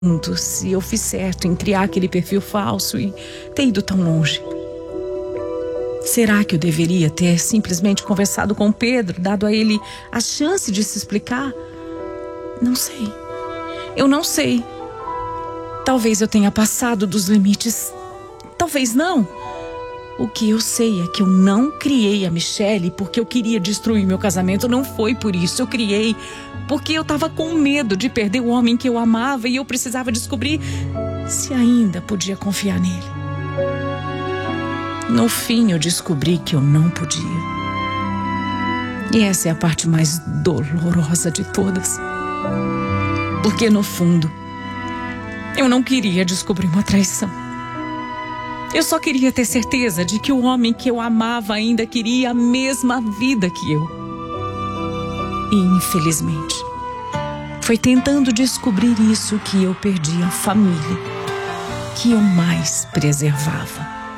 se eu fiz certo em criar aquele perfil falso e ter ido tão longe. Será que eu deveria ter simplesmente conversado com Pedro, dado a ele a chance de se explicar? Não sei. Eu não sei. Talvez eu tenha passado dos limites. Talvez não. O que eu sei é que eu não criei a Michelle porque eu queria destruir meu casamento. Não foi por isso. Eu criei porque eu estava com medo de perder o homem que eu amava e eu precisava descobrir se ainda podia confiar nele. No fim, eu descobri que eu não podia. E essa é a parte mais dolorosa de todas. Porque, no fundo, eu não queria descobrir uma traição. Eu só queria ter certeza de que o homem que eu amava ainda queria a mesma vida que eu. E, infelizmente, foi tentando descobrir isso que eu perdi a família que eu mais preservava.